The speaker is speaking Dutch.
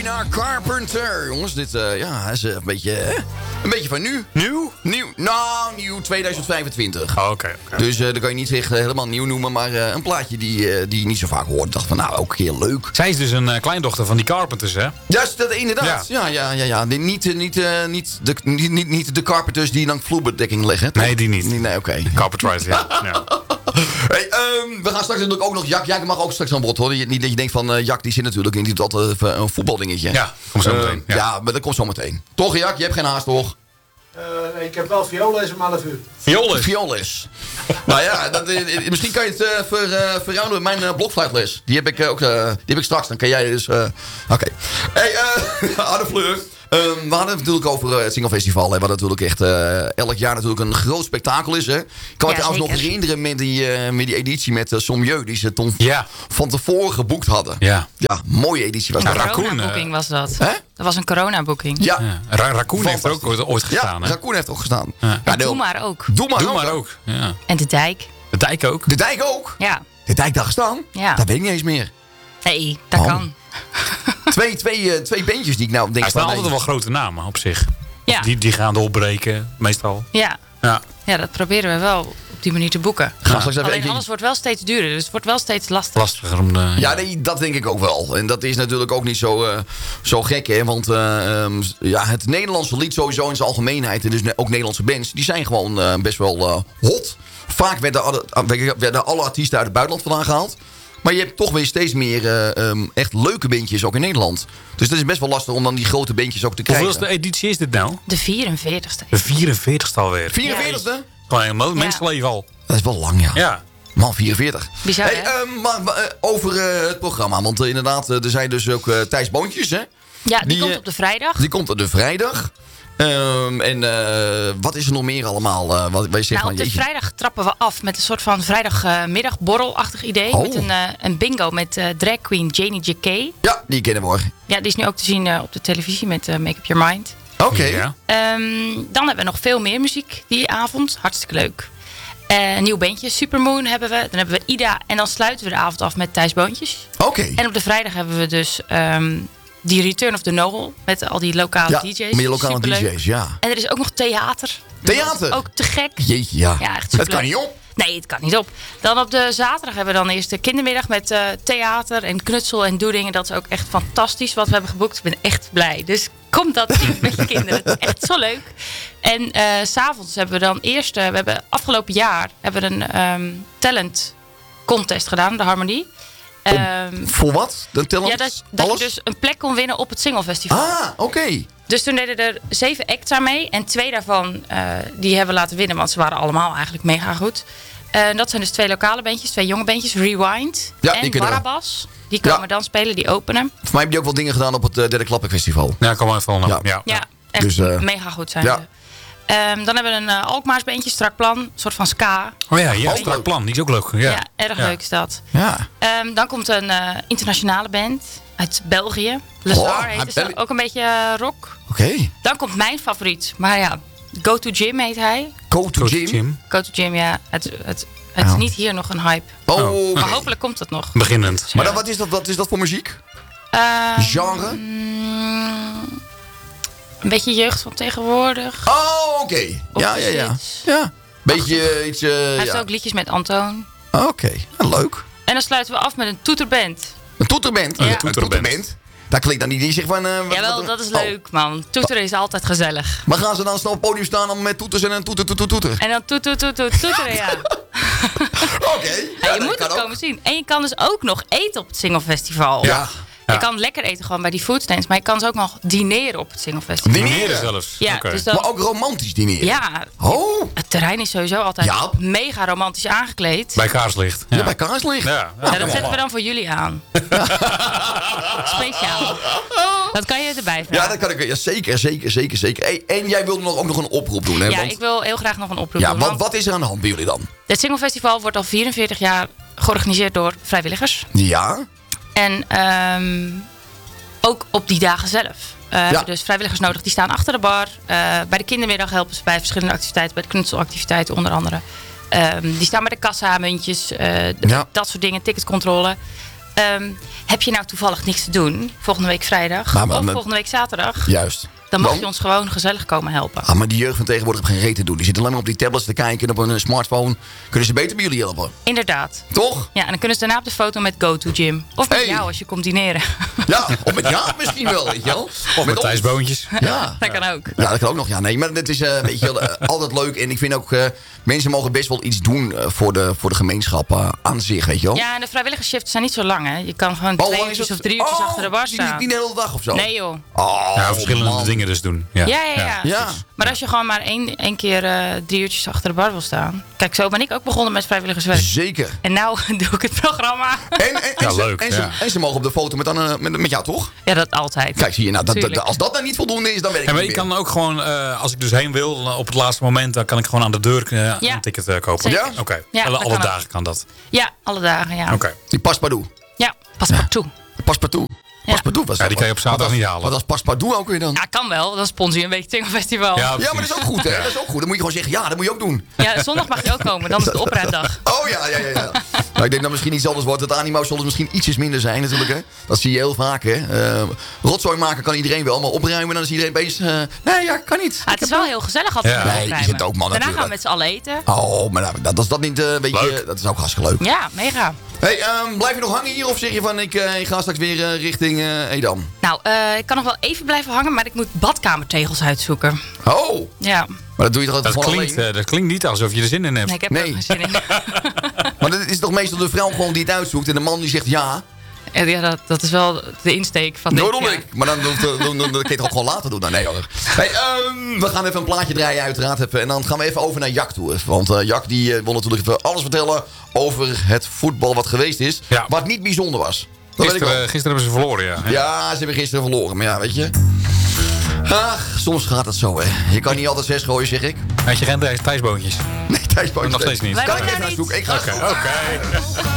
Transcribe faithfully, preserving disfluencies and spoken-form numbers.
Sabrina Carpenter. Jongens, dit uh, ja, is uh, een, beetje, uh, een beetje van nu. Nieuw? Nieuw, nou, nieuw tweeduizend vijfentwintig. Oh, oké. Okay, okay. Dus uh, dan kan je niet echt uh, helemaal nieuw noemen, maar uh, een plaatje die, uh, die je niet zo vaak hoort. Ik dacht van, nou, ook heel leuk. Zij is dus een uh, kleindochter van die Carpenters, hè? Ja, dat inderdaad. Ja, ja, ja. ja, ja. Die, niet, niet, uh, niet, de, niet, niet, niet de Carpenters die dan vloerbedekking leggen. Toch? Nee, die niet. Nee, nee oké. Okay. Carpenters, ja. ja. Hey, um, we gaan straks natuurlijk ook nog... Jak, Jak mag ook straks aan bod, hoor. Niet dat je denkt van... Uh, Jak, die zit natuurlijk in. Die doet altijd uh, een voetbaldingetje. Ja, komt zo meteen. Uh, ja. ja, maar dat komt zo meteen. Toch, Jak? Je hebt geen haast, toch? Uh, nee, ik heb wel vioolles om half uur. Vioolles? Vioolles. Nou ja, dat, uh, misschien kan je het uh, ver, uh, verruilen met mijn uh, blokfluitles. Die heb ik uh, ook uh, die heb ik straks. Dan kan jij dus... Uh, Oké. Okay. Hey, uh, Harde Fleur. Um, we hadden het natuurlijk over uh, het Singelfestival. Hè, wat natuurlijk echt uh, elk jaar natuurlijk een groot spektakel is. Hè. Ik kan me ja, trouwens nog herinneren met die, uh, met die editie met uh, Sommieu. Die ze toen ja. van tevoren geboekt hadden. Ja, ja mooie editie was dat. Een corona-boeking was dat. Hè? Dat was een corona-boeking. Ja. ja. Ra Raccoon heeft er ook ooit, ooit gestaan. Ja, hè? Raccoon heeft ook gestaan. Ja. Ja, Doe maar ook. Doe maar Doe ook. Maar ook. Ja. En de Dijk. De Dijk ook. De Dijk ook? Ja. De Dijk daar gestaan? Ja. Dat weet ik niet eens meer. Nee, dat oh. kan. twee, twee, uh, twee bandjes die ik nou denk... Hij staan altijd wel grote namen op zich. Ja. Die, die gaan doorbreken, meestal. Ja. Ja. Ja, dat proberen we wel op die manier te boeken. Ja. Alleen even... alles wordt wel steeds duurder, dus het wordt wel steeds lastiger. Lastiger om de... Ja, ja nee, dat denk ik ook wel. En dat is natuurlijk ook niet zo, uh, zo gek, hè. Want uh, um, ja, het Nederlandse lied sowieso in zijn algemeenheid... en dus ook Nederlandse bands, die zijn gewoon uh, best wel uh, hot. Vaak werden alle, werden alle artiesten uit het buitenland vandaan gehaald. Maar je hebt toch weer steeds meer uh, um, echt leuke bandjes ook in Nederland. Dus dat is best wel lastig om dan die grote bandjes ook te krijgen. Hoeveelste editie is dit nou? De vierenveertigste. De vierenveertigste alweer. vierenveertigste? Gewoon een ja. mensenleven al. Dat is wel lang, ja. Ja. Man, vierenveertig. Bizar, hey, uh, maar, uh, over uh, het programma. Want uh, inderdaad, uh, er zijn dus ook uh, Thijs Boontjes, hè? Ja, die, die komt uh, op de vrijdag. Die komt op de vrijdag. Um, en uh, wat is er nog meer allemaal? Uh, wat, wat je nou, van, op de jeetje. vrijdag trappen we af met een soort van vrijdagmiddagborrelachtig idee. Oh. Met een, uh, een bingo met uh, drag queen Janie J K. Ja, die kennen we hoor. Ja, die is nu ook te zien uh, op de televisie met uh, Make Up Your Mind. Oké. Okay. Ja. Um, dan hebben we nog veel meer muziek die avond. Hartstikke leuk. Uh, een nieuw bandje, Supermoon hebben we. Dan hebben we Ida en dan sluiten we de avond af met Thijs Boontjes. Oké. Okay. En op de vrijdag hebben we dus... Um, die Return of the Novel met al die lokale ja, D J's. Met die lokale superleuk. D J's, ja. En er is ook nog theater. Theater? Ook te gek. Jeetje, ja. Ja, echt het kan niet op. Nee, het kan niet op. Dan op de zaterdag hebben we dan eerst de kindermiddag met uh, theater en knutsel en doedingen. Dat is ook echt fantastisch wat we hebben geboekt. Ik ben echt blij. Dus kom dat zien met je kinderen. Het is echt zo leuk. En uh, 's avonds hebben we dan eerst... Uh, we hebben afgelopen jaar hebben we een um, talent contest gedaan, de Harmonie. Um, voor wat? Dan tellen ja, dat, dat je dus een plek kon winnen op het Singelfestival. Ah, oké. Okay. Dus toen deden er zeven acts aan mee. En twee daarvan uh, die hebben we laten winnen. Want ze waren allemaal eigenlijk mega goed. Uh, dat zijn dus twee lokale bandjes. Twee jonge bandjes. Rewind ja, en Barabbas. Die komen ja. dan spelen. Die openen. Voor mij hebben die ook wel dingen gedaan op het uh, Derde Klappenfestival. Ja, kom maar even van. Ja, ja. ja echt dus, uh, mega goed zijn ja. ze. Um, dan hebben we een uh, Alkmaars bandje, Strak Plan. Een soort van ska. Oh ja, ja, Strak Plan. Die is ook leuk. Ja, ja erg ja. leuk is dat. Ja. Um, dan komt een uh, internationale band uit België. Lazar oh, heet ze. Ook een beetje uh, rock. Oké. Okay. Dan komt mijn favoriet. Maar ja, Go To Gym heet hij. Go To Gym? Gym. Go To Gym, ja. Het, het, het oh. is niet hier nog een hype. Oh, okay. Maar hopelijk komt dat nog. Beginnend. Dus, maar ja. dan, wat, is dat, wat is dat voor muziek? Uh, Genre? Mm, Een beetje jeugd van tegenwoordig. Oh, oké. Okay. Ja, ja, ja. ja. Beetje uh, iets... Uh, Hij heeft ja. ook liedjes met Antoon. Oké, okay. ja, leuk. En dan sluiten we af met een toeterband. Een toeterband? Ja. Een toeterband. Dat klinkt dan niet die zich van... Uh, Jawel, wat, dat is oh. leuk, man. Toeteren is altijd gezellig. Maar gaan ze dan snel op het podium staan dan met toeters en een toeter, toeter, toeter? En dan toeter, toeter, toeteren, ja. Oké. Okay. Ja, Ja, je moet het ook. komen zien. En je kan dus ook nog eten op het Singelfestival. Ja. Je Ja. kan lekker eten gewoon bij die foodstands. Maar je kan dus ook nog dineren op het Singelfestival. Dineren zelfs? Ja, okay. dus dan, maar ook romantisch dineren? Ja. Oh. Het terrein is sowieso altijd ja. mega romantisch aangekleed. Bij kaarslicht. Ja, Ja, bij kaarslicht. Ja, ja. Ja, dat zetten we dan voor jullie aan. Speciaal. Dat kan je erbij vragen. Ja, dat kan ik. Ja, zeker, zeker, zeker, zeker. Hey, en jij wilde nog ook nog een oproep doen, hè? Ja, want, ik wil heel graag nog een oproep ja, doen. wat, Want wat is er aan de hand bij jullie dan? het Singelfestival wordt al vierenveertig jaar georganiseerd door vrijwilligers. Ja. En um, ook op die dagen zelf. Uh, ja. Hebben we dus vrijwilligers nodig die staan achter de bar. Uh, bij de kindermiddag helpen ze bij verschillende activiteiten. Bij de knutselactiviteiten onder andere. Um, die staan bij de kassa, muntjes, uh, ja. dat soort dingen, ticketcontrole. Um, heb je nou toevallig niks te doen volgende week vrijdag Maar, maar, of maar- volgende week zaterdag? Juist. Dan mag Dan? je ons gewoon gezellig komen helpen. Ah, maar die jeugd van tegenwoordig heeft geen reet te doen. Die zitten alleen maar op die tablets te kijken en op een smartphone. Kunnen ze beter bij jullie helpen? Inderdaad. Toch? Ja, en dan kunnen ze daarna op de foto met GoTo Gym. Of met Hey. jou als je komt dineren. Ja, of met ja misschien wel, weet je wel. Of met ons. Thijs Boontjes. Ja. Dat kan ook. Ja, dat kan ook nog. Ja, nee, maar het is eh, weet je, wel, eh, altijd leuk. En ik vind ook, eh, mensen mogen best wel iets doen eh, voor, de, voor de gemeenschap eh, aan zich, weet je wel. Ja, en de vrijwilligersshifts zijn niet zo lang, hè. Je kan gewoon Oh, twee lang is uurtjes het? of drie uurtjes Oh, achter de bar niet- staan. Niet de hele dag of zo? Nee, joh. Oh, Ja, verschillende man. dingen dus doen. Ja, Ja, ja, ja. Ja. Maar als je gewoon maar één, één keer uh, drie uurtjes achter de bar wil staan. Kijk, zo ben ik ook begonnen met vrijwilligerswerk. Zeker. En nou doe ik het programma. En, en, en, Ja, ze, leuk, en, ze, ja. en ze mogen op de foto met, dan, eh, met, met jou, toch? Ja, dat altijd. Kijk, zie je, nou, dat, dat, Tuurlijk. als dat nou niet voldoende is, dan weet ik Ja, maar niet ik meer. kan ook gewoon, uh, als ik dus heen wil, op het laatste moment, dan kan ik gewoon aan de deur uh, Ja. een ticket uh, kopen. Zeker. Ja? Oké, okay. Ja, alle, dat alle kan dagen kan dat. Ja, alle dagen, ja. Oké. Okay. Die paspartout. Ja, paspartout. Paspartout. Ja. Paspartout was Ja, die kan je op zaterdag wat niet als- halen. Wat als paspartout ook weer dan? Ja, kan wel. Dan sponsor je een week Tingle Festival. Ja, Ja. Ja, maar dat is ook goed, hè? Dat is ook goed. Dan moet je gewoon zeggen, ja, dat moet je ook doen. Zondag mag je ook komen. Dan is het opruimdag. Oh ja, ja, ja. ja. Nou, ik denk dat misschien iets anders wordt. Het animo zal er misschien ietsjes minder zijn natuurlijk, hè. Dat zie je heel vaak, hè. Uh, rotzooi maken kan iedereen wel, maar opruimen, dan is iedereen bezig. Uh, nee, ja, kan niet. Ah, het is wel heel gezellig altijd. Ja. met Nee, opruimen. is het ook, man, Daarna gaan we natuurlijk. met z'n allen eten. Oh, maar nou, dat, dat is dat niet, uh, weet je, Leuk. dat is ook hartstikke leuk. Ja, mega. Hey, um, blijf je nog hangen hier of zeg je van, ik, uh, ik ga straks weer uh, richting uh, Edam? Nou, uh, ik kan nog wel even blijven hangen, maar ik moet badkamertegels uitzoeken. Oh, Ja, maar dat doe je toch altijd Dat gewoon klinkt, alleen? uh, dat klinkt niet alsof je er zin in hebt. nee, ik heb Nee. er ook geen zin in. Maar dat is toch meestal de vrouw gewoon die het uitzoekt en de man die zegt ja. En ja, dat, dat is wel de insteek van dit Dat bedoel jaar. ik. Maar dan, dan, dan, dan, dan kun je het ook gewoon later doen. Nou, nee hoor. Hey, um, we gaan even een plaatje draaien uiteraard. Even, en dan gaan we even over naar Jack toe. Want uh, Jack die, uh, wil natuurlijk even alles vertellen over het voetbal wat geweest is. Ja. Wat niet bijzonder was. Dat weet ik wel. Gisteren, gisteren hebben ze verloren, ja. Ja, ze hebben gisteren verloren. Maar ja, weet je. Ach, soms gaat het zo, hè. Je kan niet altijd zes gooien, zeg ik. Had je geen Thijs Boontjes? Nee, Thijs Bootje. Nog steeds niet. Wij Kan ik wonen even daar naar zoeken? Ik ga Oké, oké.